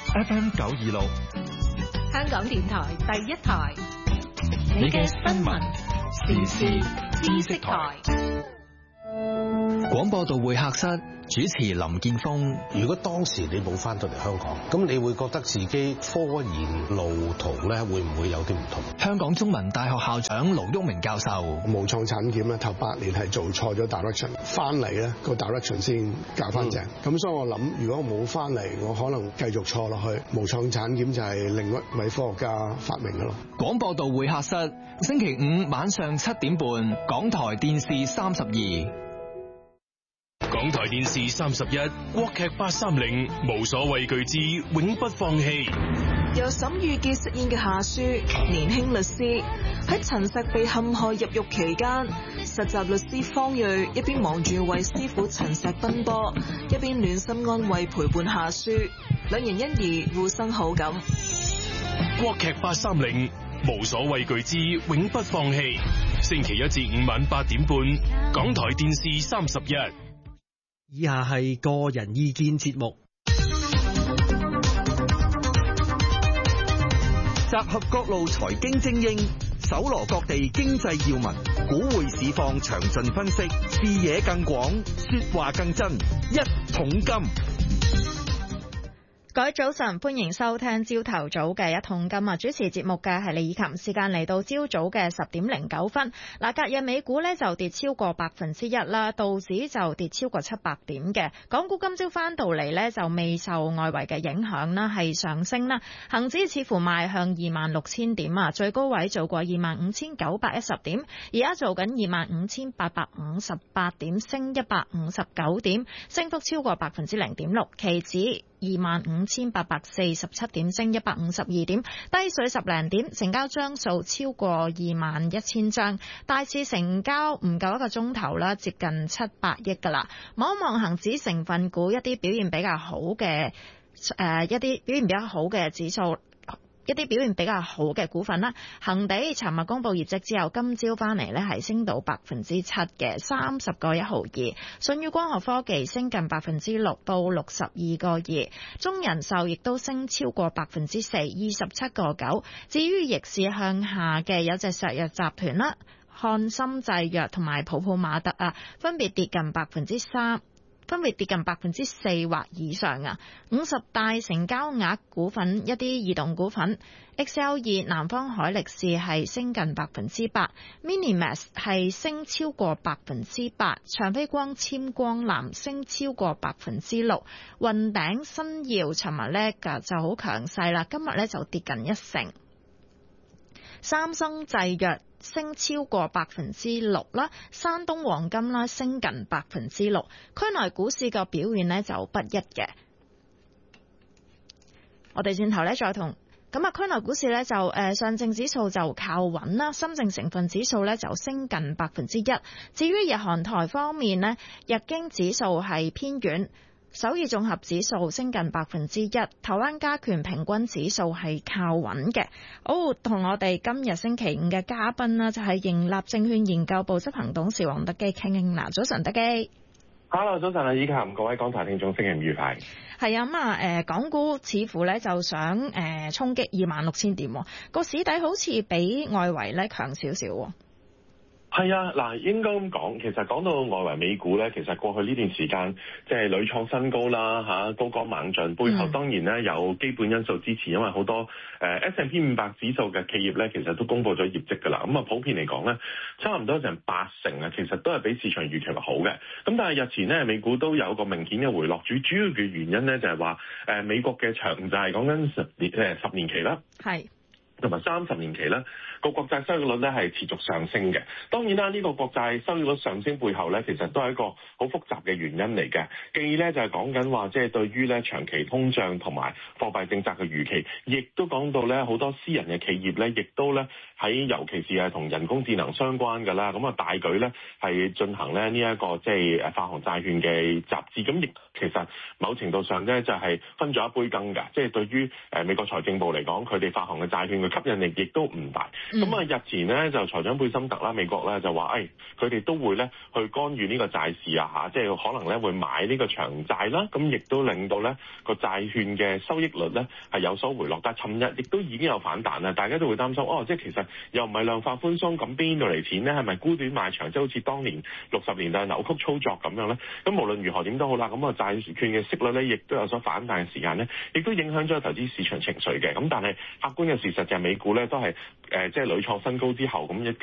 FM 926， 香港電台第一台， 你嘅新聞時事知識台。廣播道會客室主持林建峰。 如果當時你冇翻到嚟香港，咁你會覺得自己科研路途咧會唔會有啲唔同？ 香港中文大學校長盧煜明教授。 無創產檢咧頭8年係做錯咗 direction， 翻嚟咧個 direction 先搞翻正。咁所以我諗，如果我冇翻嚟，我可能繼續錯落去。無創產檢就係另一位科學家發明嘅咯。 廣播道會客室，星期5晚上7點半，港台電視32。 港台電視31，國劇830，無所畏懼之永不放棄。 由沈御傑飾演嘅夏書，年輕律師喺陳碩被陷害入獄期間，實習律師方睿一邊忙住為師傅陳碩奔波，一邊暖心安慰陪伴夏書，兩人因而互生好感。 國劇830，無所畏懼之永不放棄。星期1至5晚8點半，港台電視31。 以下係個人意見節目，集合各路財經精英，搜羅各地經濟要聞，股匯市況詳盡分析，視野更廣，說話更真，一桶金。 各位早晨，歡迎收聽朝頭早嘅一桶金啊！主持節目嘅係李以琴，時間嚟到朝早嘅10點09分。嗱，隔日美股呢就跌超過1%啦，道指就跌超過700點嘅。港股今朝翻到嚟呢就未受外圍嘅影響啦，係上升啦。恒指似乎邁向26,000點啊，最高位做過25,910點，而家做緊25,858點，升159點，升幅超過0.6%。期指25,847點，升152點，低水10零點，成交張數超過21,000張，大市成交唔夠一個鐘頭啦，接近700億噶啦。望一望恒指成分股一啲表現比較好嘅指數。一啲表現比較好嘅股份啦，恒地尋日公布業績之後，今朝翻嚟呢係升到7%嘅，30個1毫2。舜宇光學科技升近6%，到62個2。中人壽亦都升超過4%， 27個9。至於逆市向下嘅有隻石藥集團啦、漢森製藥同埋普普馬特啊，分別跌近4%或以上啊。50大成交額股份一啲異動股份 ，XL2 南方海力士係升近8%，Minimax 係升超過8%，長飛光纖光纜升超過6%，雲頂新耀尋日呢就好強勢啦，今日呢就跌近1%。三生製藥升超過6%啦，山東黃金啦升近6%，區內股市嘅表現呢就不一嘅。我哋轉頭呢再同區內股市呢就上證指數就靠穩啦，深證成分指數呢就升近1%。至於日韓台方面呢，日經指數係偏軟。首爾綜合指數升近1%，台灣加權平均指數係靠穩嘅。好，同我哋今日星期5嘅嘉賓啦，就係盈立證券研究部執行董事黃德基傾傾啦。早晨，德基。 Hello， 早晨啊，以琴，各位港台聽眾，星期5愉快。 係啊，港股似乎咧就想衝擊26,000點，個市底好似比外圍咧強少少。 係啊，嗱，應該咁講，其實講到外圍美股咧，其實過去呢段時間即係屢創新高啦，高歌猛進，背後當然咧有基本因素支持，因為好多S&P 500指數嘅企業咧，其實都公布咗業績㗎啦。咁啊，普遍嚟講咧，差唔多成80%啊，其實都係比市場預期為好嘅。咁但係日前咧，美股都有個明顯嘅回落，主要嘅原因咧就係話美國嘅長債講緊10年期啦，係同埋30年期啦。個國債收益率咧係持續上升嘅。當然啦，呢個國債收益率上升背後咧，其實都係一個好複雜嘅原因嚟嘅。既咧就係講緊話，即係對於咧長期通脹同埋貨幣政策嘅預期，亦都講到咧好多私人嘅企業咧，亦都咧喺尤其是係同人工智能相關㗎啦。咁啊大舉咧係進行咧呢一個即係發行債券嘅集資。咁亦其實某程度上咧就係分咗一杯羹㗎。即係對於美國財政部嚟講，佢哋發行嘅債券嘅嘅吸引力亦都唔大。咁啊，日前呢，就財長貝森特啦，美國咧就話，佢哋都會咧去干預呢個債市啊，即係可能咧會買呢個長債啦，咁亦都令到咧個債券嘅收益率咧係有所回落。但係尋日亦都已經有反彈啦，大家都會擔心，即係其實又唔係量化寬鬆，咁邊度嚟錢呢？係咪沽短買長，即係好似當年60年代扭曲操作咁樣咧？咁無論如何點都好啦，咁啊債券嘅息率咧亦都有所反彈嘅時間咧，亦都影響咗投資市場情緒嘅。咁但係客觀嘅事實就係美股咧都係即係屢創新高之後咁一